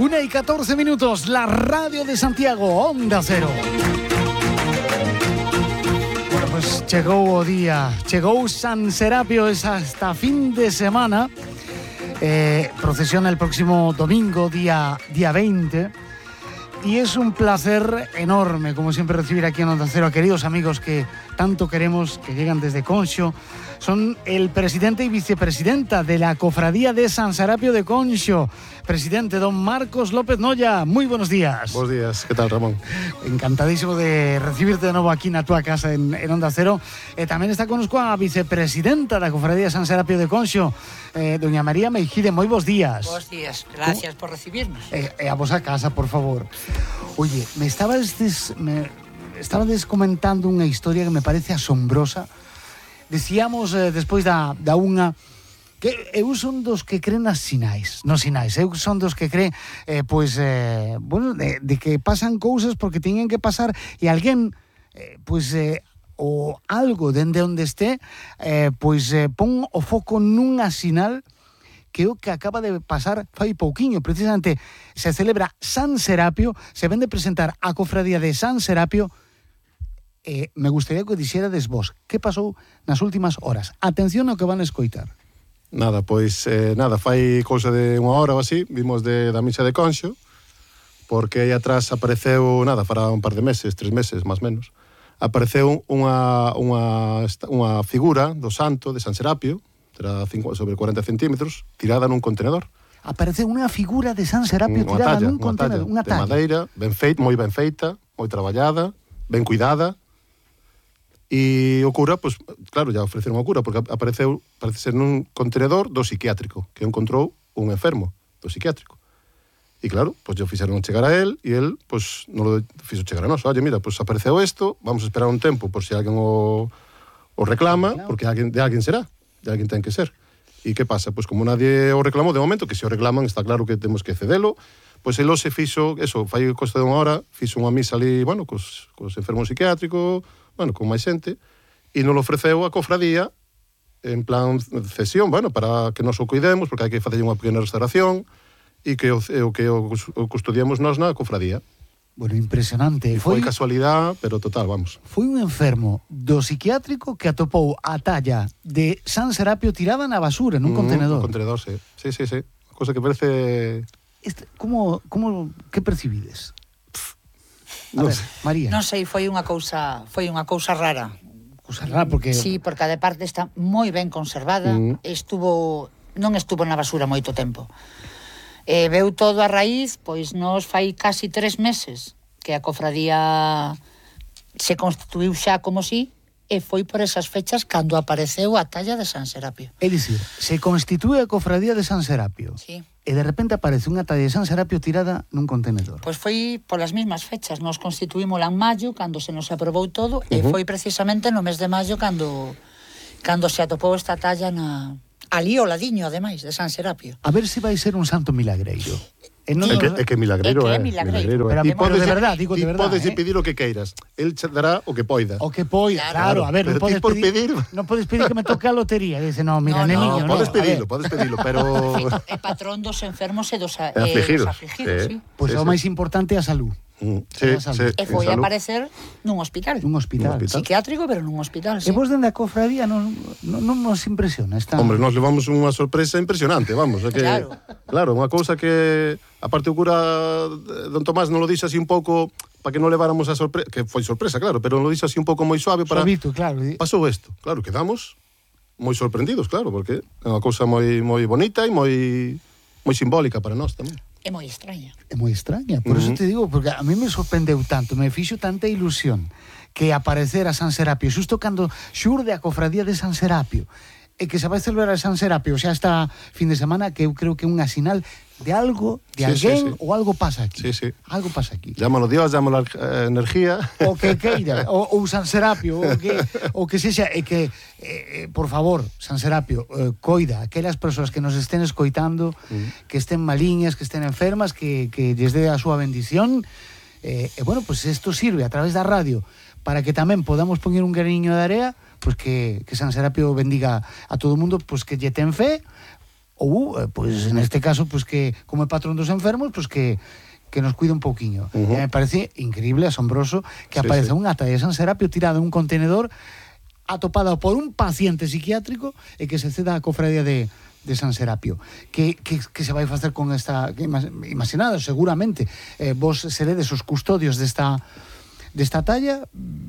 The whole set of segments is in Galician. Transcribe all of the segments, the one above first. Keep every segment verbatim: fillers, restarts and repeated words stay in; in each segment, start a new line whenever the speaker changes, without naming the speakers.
Una y catorce minutos, la radio de Santiago, Onda Cero. Bueno, pues chegou o día, chegou San Serapio, es hasta fin de semana. Eh, procesiona el próximo domingo, día, día veinte. Y es un placer enorme, como siempre, recibir aquí en Onda Cero a queridos amigos que tanto queremos, que llegan desde Conxo. Son el presidente y vicepresidenta de la Cofradía de San Serapio de Conxo. Presidente, don Marcos López Noya, muy buenos días.
Buenos días, ¿qué tal, Ramón?
Encantadísimo de recibirte de nuevo aquí en tu casa en, en Onda Cero. Eh, también está con nosotros a vicepresidenta de la Cofradía de San Serapio de Conxo, eh, doña María Meijide, muy buenos días.
Buenos días, gracias ¿Cómo? por recibirnos.
Eh, eh, a vos a casa, por favor. Oye, me estabas, des, me estabas comentando unha historia que me parece asombrosa. Decíamos eh, despois da, da unha que eu son dos que creen nas sinais, nos sinais. Eu son dos que creen eh, pois, eh, bueno, de, de que pasan cousas porque teñen que pasar e alguén eh, pois eh, o algo dende onde este eh, pois eh, pon o foco nunha sinal que o que acaba de pasar fai pouquiño. Precisamente se celebra San Serapio, se ven de presentar a Cofradía de San Serapio. Eh, me gustaría que dixerades vos que pasou nas últimas horas. Atención ao que van a escoitar.
Nada, pois eh, nada, fai cousa de unha hora ou así, vimos de, da misa de Conxo, porque aí atrás apareceu, nada, para un par de meses, tres meses, máis menos, apareceu unha, unha, unha figura do santo de San Serapio, era sobre cuarenta centímetros, tirada nun contenedor.
Apareceu unha figura de San Serapio
unha
tirada
talla,
nun contenedor, unha
de
talla.
madeira, ben feita, moi ben feita, moi traballada, ben cuidada. E o cura, pois, claro, ya ofreceron ao cura, porque apareceu, parece ser nun contenedor do psiquiátrico, que encontrou un enfermo do psiquiátrico. E claro, pois yo fixeron chegar a él, e él, pois, non lo fixo chegar a nós. Oye, mira, pois apareceu isto, vamos a esperar un tempo por si alguén o, o reclama, porque alguén, de alguén será, de alguén ten que ser. E que pasa? Pois como nadie o reclamou de momento, que se o reclaman está claro que temos que cedelo, pois el se fixo, eso, fai costa de unha hora, fixo unha misa ali, bueno, cos, cos enfermos psiquiátricos, bueno, con máis xente, e nos lo ofreceu a cofradía en plan cesión, bueno, para que nos o cuidemos, porque hai que facer unha pequena restauración e que o, o que o, o custodiemos nós na cofradía.
Bueno, impresionante.
E foi, foi casualidade, pero total, vamos.
Foi un enfermo do psiquiátrico que atopou a talla de San Serapio tirada na basura, nun mm, contenedor.
Un contenedor, sí. Sí, sí, sí. Cosa que parece...
Este, como, como, que percibides? A
non
ver,
sei.
María.
Non sei, foi unha cousa, foi unha cousa rara.
Cousa rara porque
Sí, porque a de parte está moi ben conservada,
Mm.
estuvo non estuvo na basura moito tempo. E veu todo a raíz, pois nos fai casi tres meses que a cofradía se constituiu xa como si, e foi por esas fechas cando apareceu a talla de San Serapio.
É dicir, se constitúe a Cofradía de San Serapio.
Sí.
E de repente aparece unha talla de San Serapio tirada nun contenedor.
Pois foi polas mesmas fechas. Nos constituímola en maio, cando se nos aprobou todo, uh-huh. e foi precisamente no mes de maio cando cando se atopou esta talla na ali ao ladiño, ademais, de San Serapio.
A ver se vai ser un santo milagreiro.
E non, é, que, é que milagreiro,
é.
é.
Que é milagreiro.
Pero,
E podes,
de verdad, digo de verdad,
podes
eh?
pedir o que queiras. El che dará o que poida.
O que poida, claro,
Claro,
a ver, non
pero
podes
ti por
pedir,
pedir-
non podes pedir que me toque a lotería. Dice, no, mira,
No,
no,
no,
niño, no.
podes
a
pedilo,
ver,
podes pedilo, pero...
É patrón dos enfermos e dos, a,
E afligidos,
dos afligidos,
eh.
sí.
Pois
Sí,
é o
sí.
máis importante a salud.
Mm, sí,
Toda salud.
sí,
E
en
foi a
salud.
aparecer nun hospital.
Nun hospital.
Nun hospital.
Psiquiátrico, pero nun hospital,
E
sí.
vos dende a cofradía non, non, non nos impresiona esta...
Hombre, nos levamos unha sorpresa impresionante, vamos. É que,
Claro.
Claro, unha cousa que... Aparte o cura don Tomás non lo dixo así un pouco para que non leváramos a sorpresa, que foi sorpresa, claro, pero non lo dixo así un pouco moi suave para...
Suavito, claro.
Pasou isto, claro, quedamos moi sorprendidos, claro, porque é unha cousa moi moi bonita e moi moi simbólica para nós tamén.
É moi extraña.
É moi extraña, por eso
Uh-huh.
te digo, porque a mí me sorprendeu tanto, me fixo tanta ilusión que aparecera San Serapio, xusto cando xurde a cofradía de San Serapio, e que se vai celebrar a San Serapio xa esta fin de semana, que eu creo que é unha sinal de algo, de
Sí,
alguén,
sí, sí.
ou algo pasa aquí.
Sí, sí.
Algo pasa aquí.
Llámalo Dios, llámalo eh, energía.
O que queira, ou, ou San Serapio, o que, o que sexa, e que, eh, por favor, San Serapio, eh, coida aquelas persoas que nos estén escoitando, mm. que estén maliñas, que estén enfermas, que, que lles dé a súa bendición, eh, e bueno, pues isto sirve a través da radio para que tamén podamos poñer un graniño de area, pues que, que San Serapio bendiga a todo o mundo, pues que lle ten fe, ou, eh, pois, neste caso, pois que, como é patrón dos enfermos, pois que que nos cuida un pouquiño.
Uh-huh.
E me parece increíble, asombroso, que
Sí,
aparece
sí.
unha ata de San Serapio tirada en un contenedor atopada por un paciente psiquiátrico e que se ceda a cofradía de, de San Serapio. Que, que, que se vai facer con esta... Que, imaginado, seguramente, eh, vos seredes os custodios desta, desta talla,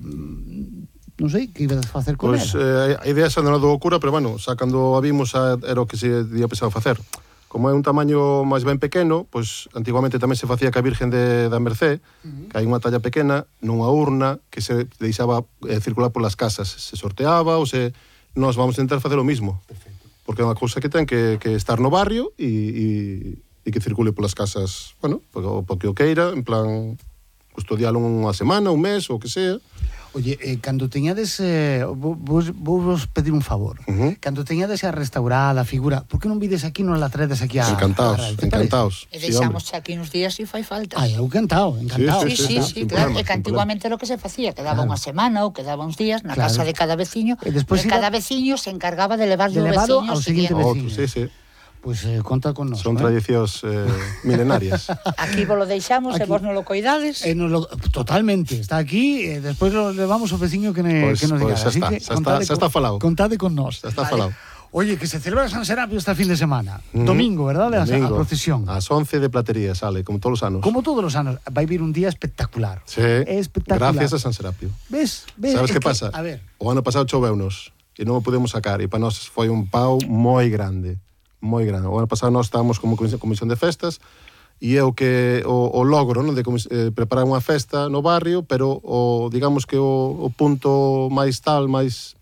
non sei, que ibades facer con
Pois
ela.
eh, a idea xa non do cura, pero bueno, xa cando a vimos xa era o que se día pensado facer. Como é un tamaño máis ben pequeno, pois antiguamente tamén se facía ca Virgen de, da Mercé, uh-huh. que hai unha talla pequena, nunha urna, que se deixaba eh, circular polas casas. Se sorteaba ou se... Nós vamos intentar facer o mismo. Perfecto. Porque é unha cousa que ten que, que estar no barrio e, e, e que circule polas casas, bueno, porque o queira, en plan, custodialo unha semana, un mes, ou que sea.
Oye, eh, cando teñades eh, vos, vos, vos pedir un favor.
Uh-huh.
Cando teñades a restaurada a figura, por que non vides aquí, non la traedes aquí a...
Encantados,
a, a
encantados.
E deixamos sí, aquí uns días se fai falta.
Ai, eu encantado, encantado.
Sí, sí, sí, sí, sí claro. É que antiguamente era o que se facía, quedaba
claro.
unha semana ou quedaba uns días na
claro.
casa de cada veciño, e,
e
e cada veciño se encargaba de levar
de
do veciño
ao seguinte veciño.
Sí, sí.
Pois pues, eh, conta con nos.
Son
¿eh?
tradicións eh, milenarias.
Aquí vos lo deixamos aquí. E vos non lo coidades.
Eh, no lo, totalmente, está aquí, e eh, despois lo levamos ao veciño que, ne,
pues,
que nos
pues,
diga.
Xa está,
que
xa está, xa está falado.
Contade con nos.
Xa está
vale.
falado.
Oye, que se celebra San Serapio este fin de semana. Mm-hmm. Domingo, verdad?
Domingo.
A, a procesión.
Ás once de Platería sale, como todos os anos.
Como todos os anos. Vai vir un día espectacular.
Sí,
espectacular.
Gracias a San Serapio.
Ves? Ves?
Sabes que, que pasa?
A ver.
O ano pasado choveunos e non o pudemos sacar e para nós foi un pau moi grande. Moi grande. O ano pasado nós estábamos como comisión de festas e é o que o, o logro, non, de eh, preparar unha festa no barrio, pero o digamos que o, o punto máis tal, máis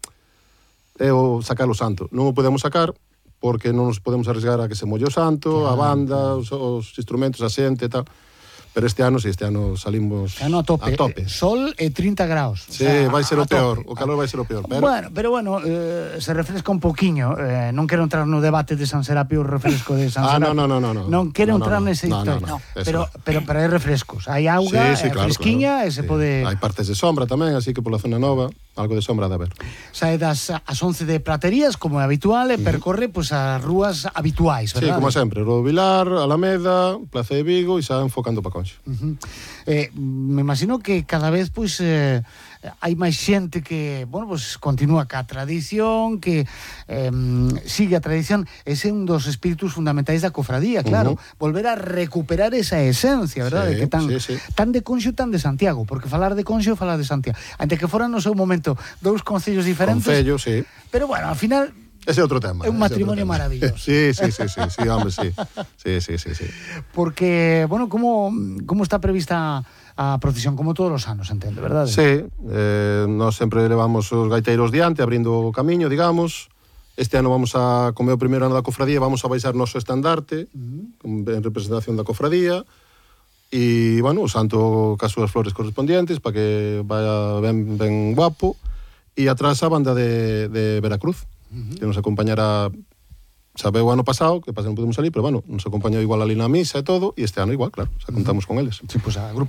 é o sacar o santo. Non o podemos sacar porque non nos podemos arriesgar a que se molle o santo, claro, a banda, os, os instrumentos, a xente e tal. Pero este ano, si, sí, este ano salimos
ano a tope.
a tope.
Sol e trinta graus.
Sí,
o sea,
vai ser o peor,
tope.
o calor vai ser o peor. Pero...
Bueno, pero bueno, eh, se refresca un poquinho. Eh, non quero entrar no debate de San Serapio, o refresco de San
ah,
Serapio.
no, no, no, no.
Non quero
no, no,
entrar
no,
nesa
no,
historia.
no, no, no,
pero, pero, pero hai refrescos. Hai auga,
sí, sí,
eh,
claro,
fresquiña,
claro.
e se
Sí.
pode...
Hai partes de sombra tamén, así que pola zona nova, algo de sombra de haber.
Sae das as once de Platerías, como é habitual, e percorre pues, as rúas habituais,
Sí,
verdad?
como sempre, Rodovilar, Alameda, Plaza de Vigo e xa enfocando pa Conxo.
Uh-huh. Eh, me imagino que cada vez pois eh, hai máis xente que, bueno, pues continúa ca tradición, que eh, sigue a tradición. Ese é un dos espíritus fundamentais da cofradía, claro, uh-huh. volver a recuperar esa esencia, verdad?
Sí,
de que tan,
sí, sí.
tan de Conxo, tan de Santiago, porque falar de Conxo, falar de Santiago. Ante que foran no seu momento dous concellos diferentes.
Concello, sí.
Pero bueno, al final
Ese é outro tema.
é un matrimonio maravilloso.
Sí, sí, sí, sí, sí, hombre, sí. Sí, sí, sí, sí.
Porque, bueno, como, como está prevista a procesión, como todos os anos, entendo, verdade?
Sí, eh, nós sempre levamos os gaiteiros diante, abrindo o camiño, digamos. Este ano vamos a, como é o primeiro ano da cofradía, vamos a baixar noso estandarte, uh-huh. en representación da cofradía, e, bueno, o santo cas súas flores correspondientes, para que vaya ben, ben guapo, e atrás a banda de, de Veracruz, uh-huh. que nos acompañará, sabeu o ano pasado, que pasa non podemos salir, pero, bueno, nos acompañou igual ali na misa e todo, e este ano igual, claro, xa contamos uh-huh. con eles.
Sí, pues a grupo